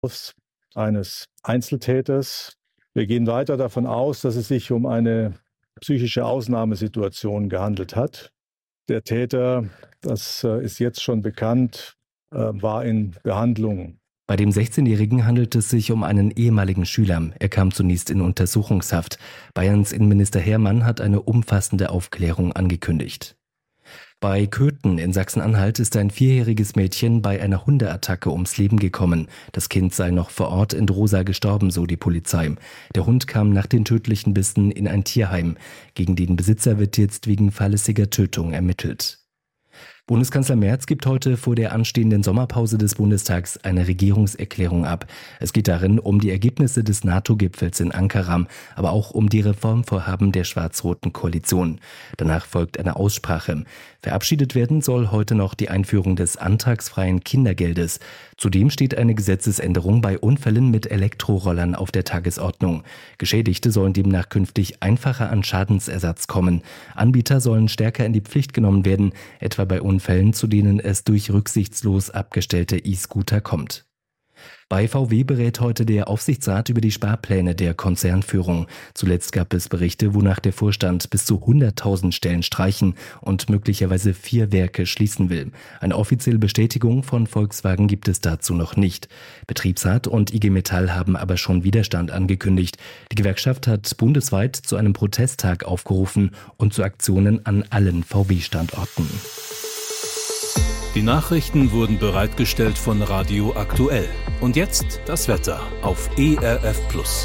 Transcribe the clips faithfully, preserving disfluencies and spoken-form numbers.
eines Einzeltäters. Wir gehen weiter davon aus, dass es sich um eine psychische Ausnahmesituation gehandelt hat. Der Täter, das ist jetzt schon bekannt, war in Behandlung. Bei dem sechzehnjährigen handelt es sich um einen ehemaligen Schüler. Er kam zunächst in Untersuchungshaft. Bayerns Innenminister Hermann hat eine umfassende Aufklärung angekündigt. Bei Köthen in Sachsen-Anhalt ist ein vierjähriges Mädchen bei einer Hundeattacke ums Leben gekommen. Das Kind sei noch vor Ort in Drosa gestorben, so die Polizei. Der Hund kam nach den tödlichen Bissen in ein Tierheim. Gegen den Besitzer wird jetzt wegen fahrlässiger Tötung ermittelt. Bundeskanzler Merz gibt heute vor der anstehenden Sommerpause des Bundestags eine Regierungserklärung ab. Es geht darin um die Ergebnisse des NATO-Gipfels in Ankara, aber auch um die Reformvorhaben der schwarz-roten Koalition. Danach folgt eine Aussprache. Verabschiedet werden soll heute noch die Einführung des antragsfreien Kindergeldes. Zudem steht eine Gesetzesänderung bei Unfällen mit Elektrorollern auf der Tagesordnung. Geschädigte sollen demnach künftig einfacher an Schadensersatz kommen. Anbieter sollen stärker in die Pflicht genommen werden, etwa bei Unfällen, zu denen es durch rücksichtslos abgestellte E-Scooter kommt. Bei V W berät heute der Aufsichtsrat über die Sparpläne der Konzernführung. Zuletzt gab es Berichte, wonach der Vorstand bis zu hunderttausend Stellen streichen und möglicherweise vier Werke schließen will. Eine offizielle Bestätigung von Volkswagen gibt es dazu noch nicht. Betriebsrat und I G Metall haben aber schon Widerstand angekündigt. Die Gewerkschaft hat bundesweit zu einem Protesttag aufgerufen und zu Aktionen an allen V W-Standorten. Die Nachrichten wurden bereitgestellt von Radio Aktuell. Und jetzt das Wetter auf E R F Plus.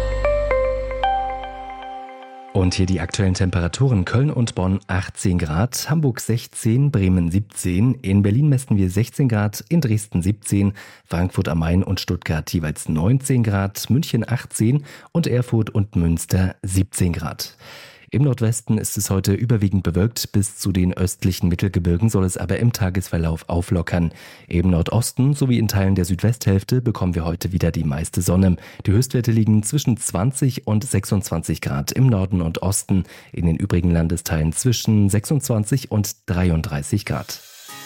Und hier die aktuellen Temperaturen: Köln und Bonn achtzehn Grad, Hamburg sechzehn, Bremen siebzehn, in Berlin messen wir sechzehn Grad, in Dresden siebzehn, Frankfurt am Main und Stuttgart jeweils neunzehn Grad, München achtzehn und Erfurt und Münster siebzehn Grad. Im Nordwesten ist es heute überwiegend bewölkt, bis zu den östlichen Mittelgebirgen soll es aber im Tagesverlauf auflockern. Im Nordosten sowie in Teilen der Südwesthälfte bekommen wir heute wieder die meiste Sonne. Die Höchstwerte liegen zwischen zwanzig und sechsundzwanzig Grad im Norden und Osten, in den übrigen Landesteilen zwischen sechsundzwanzig und dreiunddreißig Grad.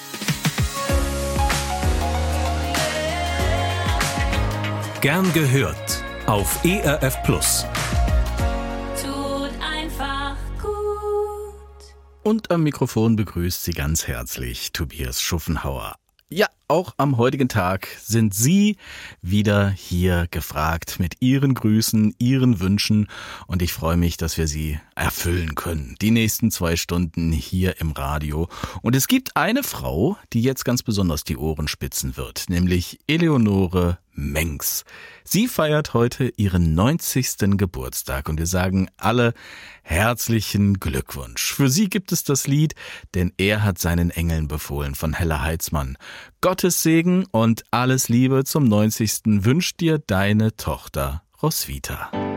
Gern gehört auf E R F Plus. Und am Mikrofon begrüßt Sie ganz herzlich Tobias Schuffenhauer. Ja, auch am heutigen Tag sind Sie wieder hier gefragt mit Ihren Grüßen, Ihren Wünschen, und ich freue mich, dass wir sie erfüllen können. Die nächsten zwei Stunden hier im Radio. Und es gibt eine Frau, die jetzt ganz besonders die Ohren spitzen wird, nämlich Eleonore Mengs. Sie feiert heute ihren neunzigsten Geburtstag und wir sagen alle herzlichen Glückwunsch. Für sie gibt es das Lied "Denn er hat seinen Engeln befohlen" von Hella Heitzmann. Gottes Segen und alles Liebe zum neunzigsten wünscht dir deine Tochter Roswitha.